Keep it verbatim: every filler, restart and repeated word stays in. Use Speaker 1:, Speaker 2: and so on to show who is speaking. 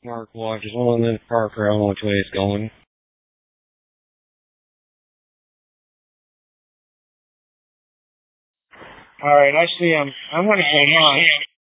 Speaker 1: Mark watches one, then Parker, I don't know which way it's going. Alright, actually, um, I'm gonna go now.